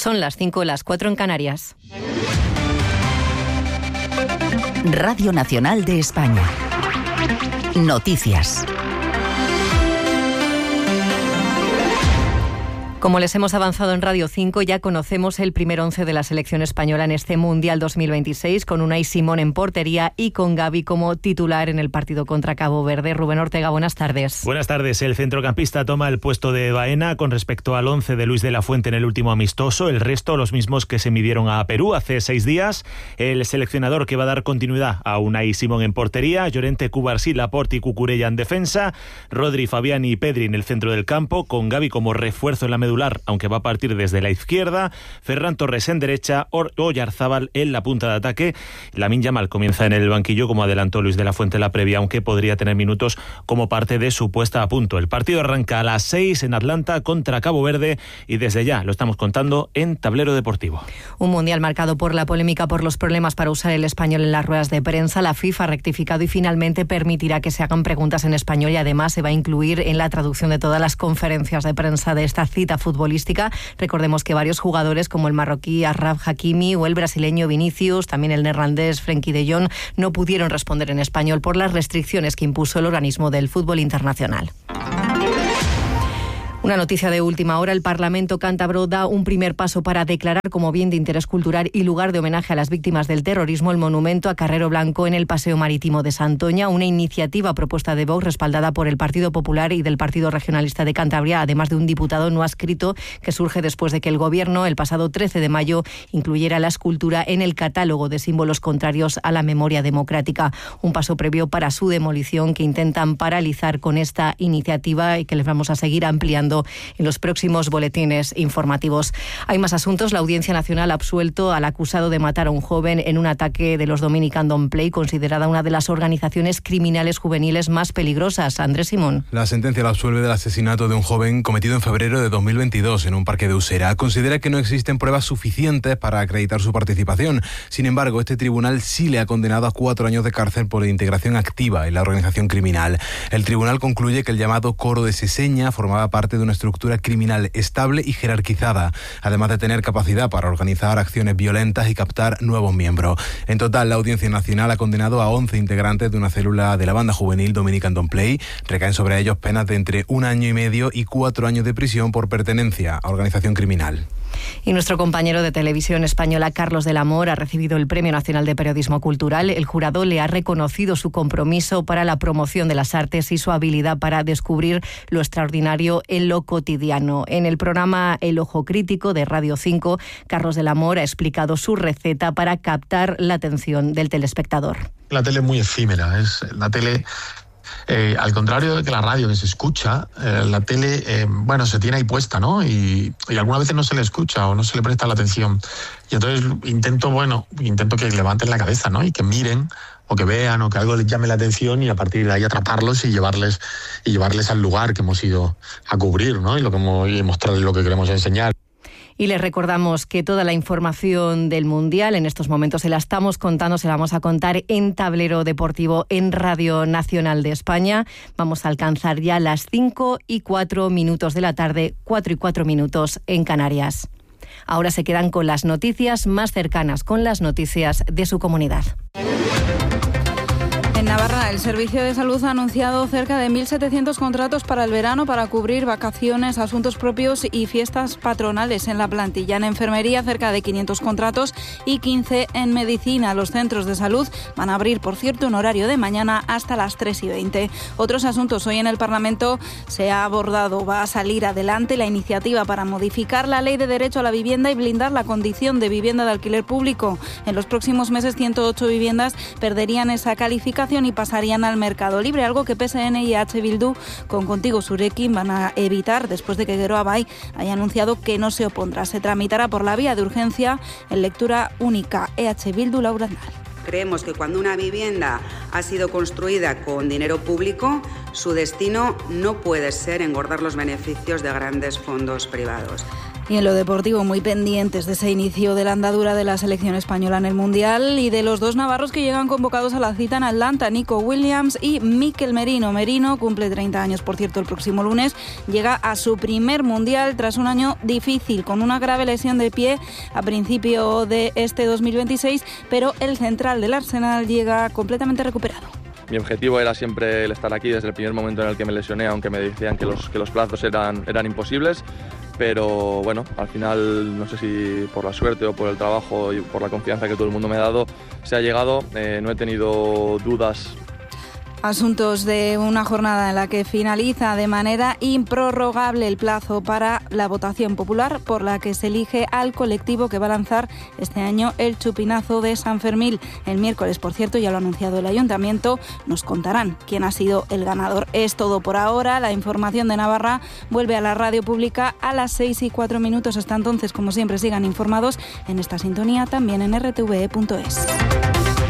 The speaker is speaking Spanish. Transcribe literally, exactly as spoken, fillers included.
Son las cinco, las cuatro en Canarias. Radio Nacional de España. Noticias. Como les hemos avanzado en Radio cinco, ya conocemos el primer once de la selección española en este Mundial dos mil veintiséis, con Unai Simón en portería y con Gavi como titular en el partido contra Cabo Verde. Rubén Ortega, buenas tardes. Buenas tardes. El centrocampista toma el puesto de Baena con respecto al once de Luis de la Fuente en el último amistoso. El resto, los mismos que se midieron a Perú hace seis días. El seleccionador que va a dar continuidad a Unai Simón en portería, Llorente, Cubarsí, Laporte y Cucurella en defensa, Rodri, Fabián y Pedri en el centro del campo, con Gavi como refuerzo en la medular, aunque va a partir desde la izquierda, Ferran Torres en derecha, Oyarzábal en la punta de ataque. Lamine Yamal comienza en el banquillo, como adelantó Luis de la Fuente en la previa, aunque podría tener minutos como parte de su puesta a punto. El partido arranca a las seis en Atlanta contra Cabo Verde y desde ya lo estamos contando en Tablero Deportivo. Un mundial marcado por la polémica por los problemas para usar el español en las ruedas de prensa. La FIFA ha rectificado y finalmente permitirá que se hagan preguntas en español y además se va a incluir en la traducción de todas las conferencias de prensa de esta cita futbolística. Recordemos que varios jugadores como el marroquí Achraf Hakimi o el brasileño Vinicius, también el neerlandés Frenkie de Jong, no pudieron responder en español por las restricciones que impuso el organismo del fútbol internacional. Una noticia de última hora: el Parlamento cántabro da un primer paso para declarar como bien de interés cultural y lugar de homenaje a las víctimas del terrorismo el monumento a Carrero Blanco en el Paseo Marítimo de Santoña, una iniciativa propuesta de Vox respaldada por el Partido Popular y del Partido Regionalista de Cantabria, además de un diputado no adscrito, que surge después de que el Gobierno el pasado trece de mayo incluyera la escultura en el catálogo de símbolos contrarios a la memoria democrática. Un paso previo para su demolición que intentan paralizar con esta iniciativa y que les vamos a seguir ampliando en los próximos boletines informativos. Hay más asuntos. La Audiencia Nacional ha absuelto al acusado de matar a un joven en un ataque de los Dominican Don't Play, considerada una de las organizaciones criminales juveniles más peligrosas. Andrés Simón. La sentencia lo absuelve del asesinato de un joven cometido en febrero de dos mil veintidós en un parque de Usera. Considera que no existen pruebas suficientes para acreditar su participación. Sin embargo, este tribunal sí le ha condenado a cuatro años de cárcel por integración activa en la organización criminal. El tribunal concluye que el llamado Coro de Seseña formaba parte de una estructura criminal estable y jerarquizada, además de tener capacidad para organizar acciones violentas y captar nuevos miembros. En total, la Audiencia Nacional ha condenado a once integrantes de una célula de la banda juvenil Dominican Don't Play. Recaen sobre ellos penas de entre un año y medio y cuatro años de prisión por pertenencia a organización criminal. Y nuestro compañero de televisión española, Carlos del Amor, ha recibido el Premio Nacional de Periodismo Cultural. El jurado le ha reconocido su compromiso para la promoción de las artes y su habilidad para descubrir lo extraordinario en lo cotidiano. En el programa El Ojo Crítico de Radio cinco, Carlos del Amor ha explicado su receta para captar la atención del telespectador. La tele es muy efímera, es la tele... Eh, al contrario de que la radio, que se escucha, eh, la tele, eh, bueno, se tiene ahí puesta, ¿no? Y, y algunas veces no se le escucha o no se le presta la atención. Y entonces intento, bueno, intento que levanten la cabeza, ¿no? Y que miren o que vean o que algo les llame la atención y a partir de ahí atraparlos y llevarles y llevarles al lugar que hemos ido a cubrir, ¿no? Y, lo que hemos, y mostrarles lo que queremos enseñar. Y les recordamos que toda la información del Mundial en estos momentos se la estamos contando, se la vamos a contar en Tablero Deportivo en Radio Nacional de España. Vamos a alcanzar ya las cinco y cuatro minutos de la tarde, cuatro y cuatro minutos en Canarias. Ahora se quedan con las noticias más cercanas, con las noticias de su comunidad. En Navarra, el Servicio de Salud ha anunciado cerca de mil setecientos contratos para el verano para cubrir vacaciones, asuntos propios y fiestas patronales en la plantilla. En enfermería, cerca de quinientos contratos y quince en medicina. Los centros de salud van a abrir, por cierto, en horario de mañana hasta las tres y veinte. Otros asuntos. Hoy en el Parlamento se ha abordado, va a salir adelante la iniciativa para modificar la Ley de Derecho a la Vivienda y blindar la condición de vivienda de alquiler público. En los próximos meses, ciento ocho viviendas perderían esa calificación y pasarían al mercado libre, algo que P S N y H Bildu con Contigo Zurekin van a evitar después de que Geroa Bai haya anunciado que no se opondrá. Se tramitará por la vía de urgencia en lectura única. E H Bildu, Laura Arnal. Creemos que cuando una vivienda ha sido construida con dinero público, su destino no puede ser engordar los beneficios de grandes fondos privados. Y en lo deportivo, muy pendientes de ese inicio de la andadura de la selección española en el Mundial y de los dos navarros que llegan convocados a la cita en Atlanta, Nico Williams y Mikel Merino. Merino cumple treinta años, por cierto, el próximo lunes. Llega a su primer Mundial tras un año difícil, con una grave lesión de pie a principio de este dos mil veintiséis, pero el central del Arsenal llega completamente recuperado. Mi objetivo era siempre el estar aquí desde el primer momento en el que me lesioné, aunque me decían que los, que los plazos eran, eran imposibles. Pero bueno, al final, no sé si por la suerte o por el trabajo y por la confianza que todo el mundo me ha dado, se ha llegado. Eh, no he tenido dudas. Asuntos de una jornada en la que finaliza de manera improrrogable el plazo para la votación popular por la que se elige al colectivo que va a lanzar este año el chupinazo de San Fermín. El miércoles, por cierto, ya lo ha anunciado el Ayuntamiento, nos contarán quién ha sido el ganador. Es todo por ahora. La información de Navarra vuelve a la radio pública a las seis y cuatro minutos. Hasta entonces, como siempre, sigan informados en esta sintonía, también en r t v e punto es.